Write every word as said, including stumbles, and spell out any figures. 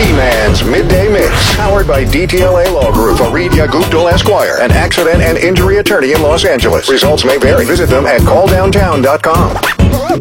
E-Man's Midday Mix. Powered by D T L A Law Group, Fareed Guptal Esquire, an accident and injury attorney in Los Angeles. Results may vary. Visit them at call downtown dot com.